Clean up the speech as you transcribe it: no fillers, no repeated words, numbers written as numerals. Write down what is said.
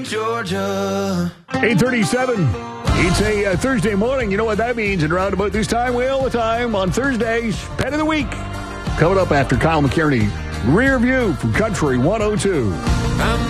Georgia. 8:37. It's a Thursday morning. You know what that means. And around about this time, all the time on Thursdays, Pet of the Week. Coming up after Kyle McKerney. Rear View from Country 102.